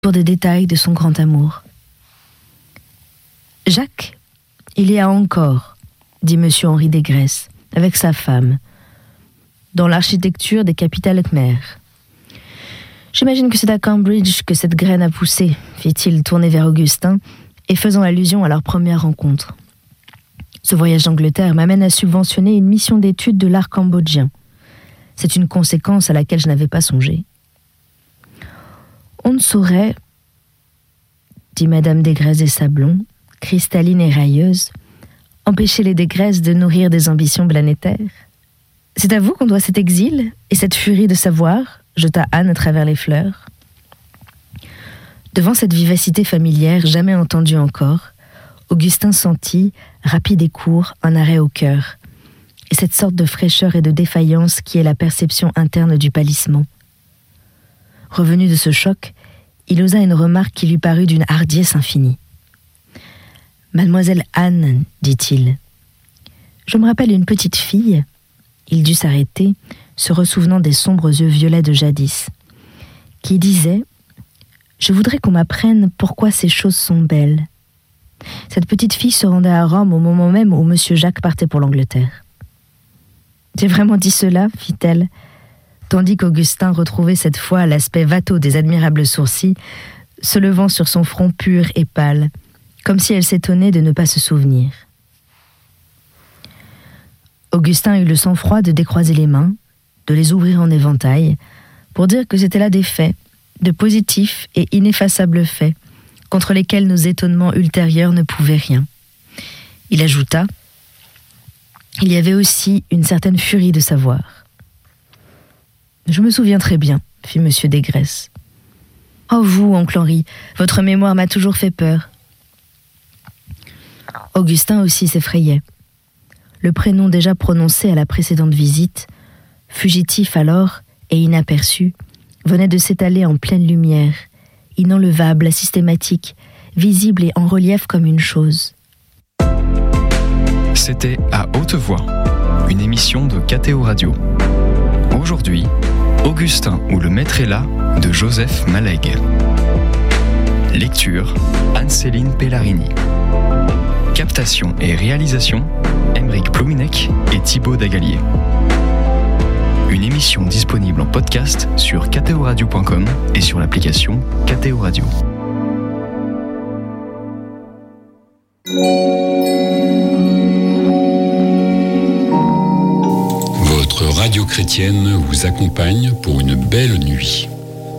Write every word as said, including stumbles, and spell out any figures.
pour des détails de son grand amour. « Jacques, il est à Ancôr, dit monsieur Henri Desgresses, avec sa femme, dans l'architecture des capitales Khmer. J'imagine que c'est à Cambridge que cette graine a poussé, fit-il tourné vers Augustin et faisant allusion à leur première rencontre. Ce voyage d'Angleterre m'amène à subventionner une mission d'étude de l'art cambodgien. C'est une conséquence à laquelle je n'avais pas songé. On ne saurait, dit madame Desgresses des Sablons, cristalline et railleuse, empêcher les Desgresses de nourrir des ambitions planétaires. C'est à vous qu'on doit cet exil et cette furie de savoir, jeta Anne à travers les fleurs. Devant cette vivacité familière jamais entendue encore, Augustin sentit, rapide et court, un arrêt au cœur, et cette sorte de fraîcheur et de défaillance qui est la perception interne du pâlissement. Revenu de ce choc, il osa une remarque qui lui parut d'une hardiesse infinie. « Mademoiselle Anne, dit-il, je me rappelle une petite fille. » Il dut s'arrêter, se ressouvenant des sombres yeux violets de jadis, qui disait « Je voudrais qu'on m'apprenne pourquoi ces choses sont belles. » Cette petite fille se rendait à Rome au moment même où monsieur Jacques partait pour l'Angleterre. « J'ai vraiment dit cela, fit-elle, tandis qu'Augustin retrouvait cette fois l'aspect watteau des admirables sourcils, se levant sur son front pur et pâle, comme si elle s'étonnait de ne pas se souvenir. Augustin eut le sang-froid de décroiser les mains, de les ouvrir en éventail, pour dire que c'était là des faits, de positifs et ineffaçables faits, contre lesquels nos étonnements ultérieurs ne pouvaient rien. Il ajouta « Il y avait aussi une certaine furie de savoir. » « Je me souviens très bien, fit monsieur Desgresses. « Oh vous, oncle Henri, votre mémoire m'a toujours fait peur. » Augustin aussi s'effrayait. Le prénom déjà prononcé à la précédente visite, fugitif alors et inaperçu, venait de s'étaler en pleine lumière, inenlevable, systématique, visible et en relief comme une chose. C'était À Haute Voix, une émission de K T O Radio. Aujourd'hui, Augustin ou le maître est là de Joseph Malègue. Lecture, Anne-Céline Pellarini. Captation et réalisation, Aymeric Plouminec et Thibaut Dagalier. Une émission disponible en podcast sur k t o radio point com et sur l'application K T O Radio. Votre radio chrétienne vous accompagne pour une belle nuit.